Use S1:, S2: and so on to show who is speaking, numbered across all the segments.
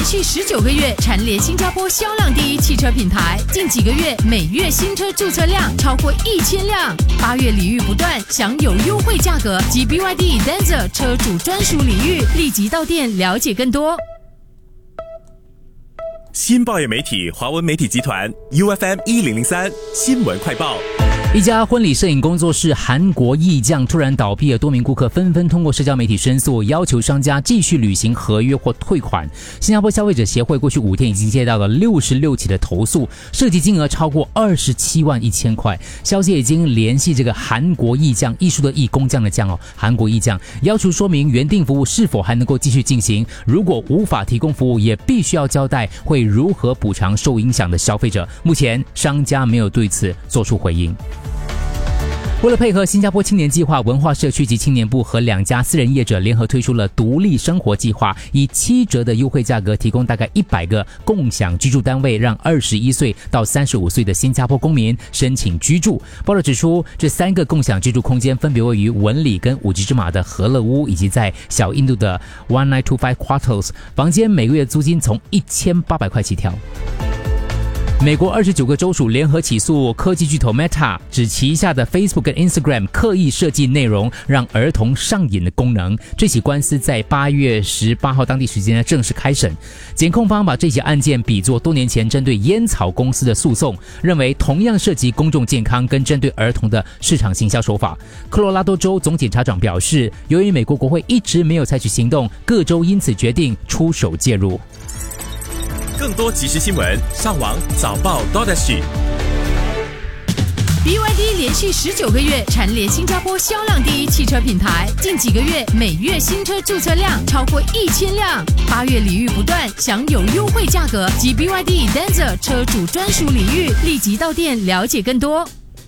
S1: 续19个月蝉联新加坡销量第一汽车品牌，近几个月每月新车注册量超过1000辆。8月礼遇不断，享有优惠价格及 BYD Denza 车主专属礼遇，立即到店了解更多。
S2: 新报业媒体华文媒体集团 UFM 1003新闻快报。
S3: 一家婚礼摄影工作室韩国艺匠突然倒闭了，多名顾客纷纷通过社交媒体申诉，要求商家继续履行合约或退款。新加坡消费者协会过去5天已经接到了66起的投诉，涉及金额超过27万1000块。消息已经联系这个韩国艺匠，艺术的艺，工匠的匠哦，韩国艺匠要求说明原定服务是否还能够继续进行，如果无法提供服务，也必须要交代会如何补偿受影响的消费者。目前商家没有对此做出回应。为了配合新加坡青年计划，文化社区及青年部和2家私人业者联合推出了独立生活计划，以7折的优惠价格提供大概100个共享居住单位，让21岁到35岁的新加坡公民申请居住。报道指出，这3个共享居住空间分别位于文里跟五吉之马的和乐屋，以及在小印度的1925 Quarters， 房间每个月租金从1800块起跳。美国29个州属联合起诉科技巨头 Meta， 指旗下的 Facebook 跟 Instagram 刻意设计内容让儿童上瘾的功能。这起官司在8月18号当地时间正式开审。检控方把这起案件比作多年前针对烟草公司的诉讼，认为同样涉及公众健康跟针对儿童的市场行销手法。科罗拉多州总检察长表示，由于美国国会一直没有采取行动，各州因此决定出手介入。
S2: 更多即时新闻，上网早报
S1: BYD 连续19个月蝉联新加坡销量第一汽车品牌，近几个月每月新车注册量超过1000辆。8月礼遇不断，享有优惠价格及 BYD Denza 车主专属礼遇，立即到店了解更多。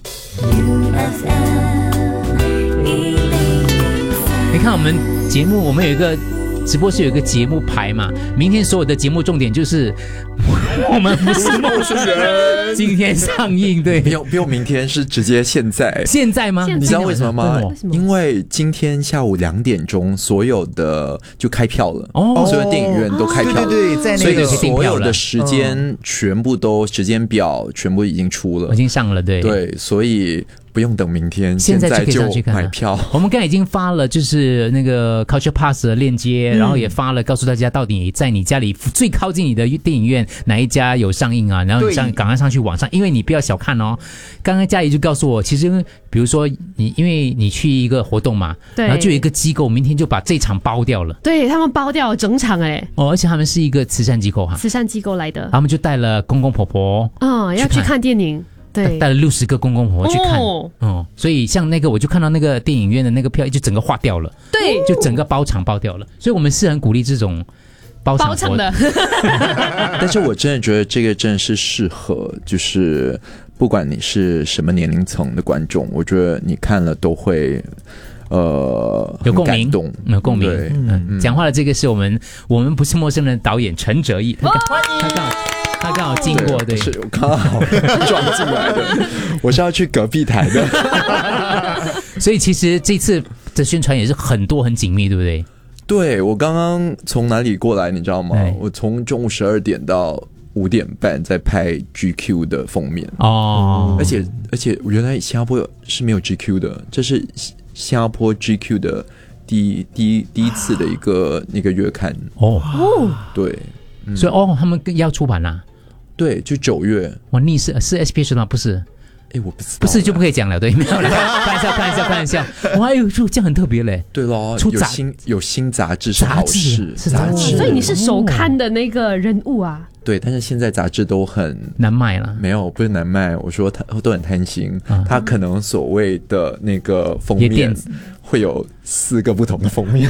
S3: 你看我们节目，我们有一个直播室有一个节目牌嘛，明天所有的节目重点就是我们不是陌生人，今天上映。对，
S4: 不用明天，是直接现在。
S3: 现在吗？
S4: 你知道为什么吗？因为今天下午2点钟，所有的就开票了，所有电影院都开票了，
S5: 对，在那个
S4: 所以所有的时间全部都时间表全部已经出了，
S3: 已经上了，对，
S4: 所以不用等明天，
S3: 现在就可以上去看
S4: 买票。
S3: 我们刚才已经发了，就是那个 Culture Pass 的链接，然后也发了，告诉大家到底在你家里最靠近你的电影院哪一家有上映啊？然后你赶快上去网上，因为你不要小看哦。刚刚嘉怡就告诉我，其实比如说因为你去一个活动嘛，然后就有一个机构明天就把这场包掉了，
S6: 对他们包掉整场
S3: 而且他们是一个慈善机构哈，
S6: 慈善机构来的，
S3: 他们就带了公公婆婆，
S6: 要去看电影。对，
S3: 带了60个公公婆婆去看，所以像那个我就看到那个电影院的那个票就整个划掉了，
S6: 对，
S3: 就整个包场包掉了，所以我们是很鼓励这种包场的。
S4: 但是我真的觉得这个真的是适合，就是不管你是什么年龄层的观众，我觉得你看了都会
S3: 有共鸣，有共鸣。
S4: 对，
S3: 讲话的这个是我们不是陌生人的导演陈哲毅，他刚好经过，对，
S4: 是我刚好撞进来的，我是要去隔壁台的，
S3: 所以其实这次的宣传也是很紧密，对不对？
S4: 对，我刚刚从哪里过来，你知道吗？我从中午12点到5点半在拍 GQ 的封面而且原来新加坡是没有 GQ 的，这是新加坡 GQ 的第一次的一个月刊对，
S3: 所以他们要出版啦。
S4: 对，就9月。
S3: 哇，你是 SPS 吗？不是，
S4: 我不知道，
S3: 不是就不可以讲了，对，没有了，开玩笑。哇，这样很特别嘞。
S4: 对咯，有新杂志是好事，
S3: 杂志，
S6: 所以你是首刊的那个人物啊。
S4: 对，但是现在杂志都很
S3: 难卖了。
S4: 没有，不是难卖，我说他都很贪心，他可能所谓的那个封面会有4个不同的封面。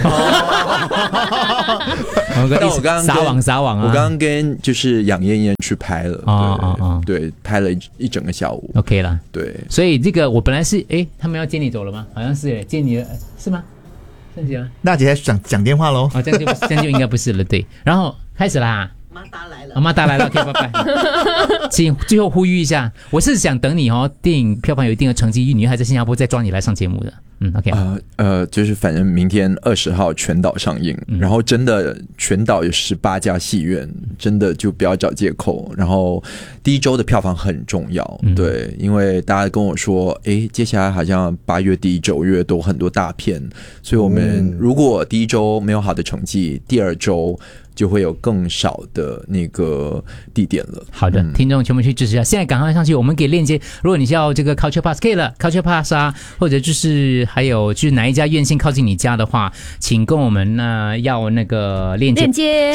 S4: 但我刚刚
S3: 撒网啊！
S4: 我刚刚跟就是杨艳艳去拍了，对，拍了一整个下午
S3: ，OK 了。
S4: 对，
S3: 所以这个我本来是他们要接你走了吗？好像是接你了，是吗？圣杰吗？
S5: 娜姐讲电话喽。
S3: 这样就应该不是了，对。然后开始啦。妈打来了 ，OK， 拜拜。请最后呼吁一下，我是想等你电影票房有一定的成绩，女孩在新加坡再抓你来上节目的。 OK，
S4: 就是反正明天20号全岛上映，然后真的全岛有18家戏院，真的就不要找借口。然后第一周的票房很重要，对，因为大家跟我说，接下来好像8月第一9月都很多大片，所以我们如果第一周没有好的成绩，第2周就会有更少的那个地点了。
S3: 好的，听众全部去支持一下，现在赶快上去，我们给链接。如果你是要这个 Culture Pass 可以了 ，Culture Pass 啊，或者就是还有就是哪一家院线靠近你家的话，请跟我们要那个链接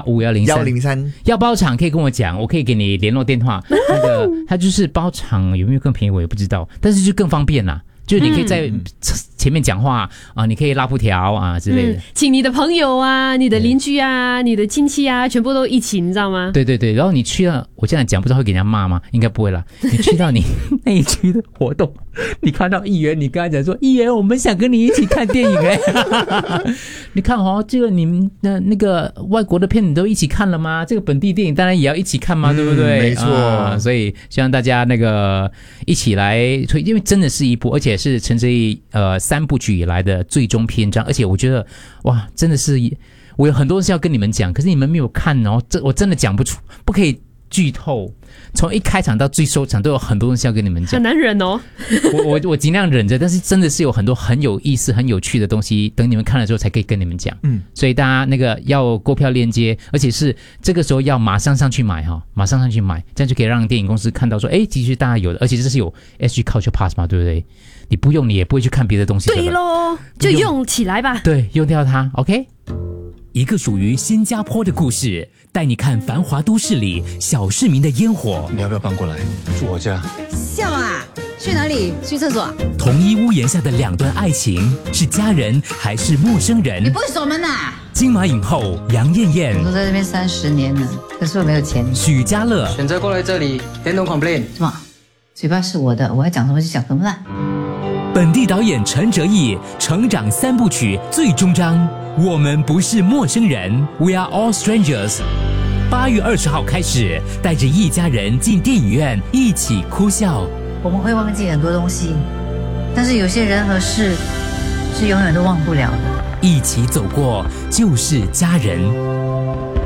S3: 885103要包场可以跟我讲，我可以给你联络电话。那个他就是包场有没有更便宜我也不知道，但是就更方便啦。就是你可以在前面讲话啊，你可以拉布条啊之类的，
S6: 请你的朋友啊、你的邻居啊、你的亲戚啊，全部都一起，你知道吗？
S3: 对对对，然后你去了，我这样讲不知道会给人家骂吗？应该不会啦。你去到你那一区的活动，你看到议员，你跟他讲说，议员，我们想跟你一起看电影你看这个你们的那个外国的片你都一起看了吗？这个本地电影当然也要一起看嘛，对不对？
S4: 没错，
S3: 所以希望大家那个一起来推，因为真的是一部，而且是陈哲艺3部曲以来的最终篇章，而且我觉得哇，真的是我有很多东西要跟你们讲，可是你们没有看哦，我真的讲不出，不可以剧透，从一开场到最收场都有很多东西要跟你们讲，
S6: 很难忍哦。
S3: 我尽量忍着，但是真的是有很多很有意思、很有趣的东西，等你们看了之后才可以跟你们讲。所以大家那个要购票链接，而且是这个时候要马上上去买马上上去买，这样就可以让电影公司看到说，其实大家有的，而且这是有 SG Culture Pass 嘛，对不对？你不用，你也不会去看别的东西。
S6: 对咯，就用起来吧。
S3: 对，用掉它 ，OK。
S2: 一个属于新加坡的故事，带你看繁华都市里小市民的烟火。
S5: 你要不要搬过来住我家？
S7: 笑啊！去哪里？去厕所？
S2: 同一屋檐下的2段爱情，是家人还是陌生人？
S7: 你不会锁门啊？
S2: 金马影后杨艳艳，
S7: 我都在这边30年了，可是我没有钱。
S2: 许家乐
S5: 选择过来这里，then don't complain。
S7: 什么？嘴巴是我的，我要讲什么就讲什么啦。
S2: 本地导演陈哲艺成长3部曲最终章，我们不是陌生人 ，We are all strangers。8月20号开始，带着一家人进电影院一起哭笑。
S7: 我们会忘记很多东西，但是有些人和事是永远都忘不了的。
S2: 一起走过就是家人。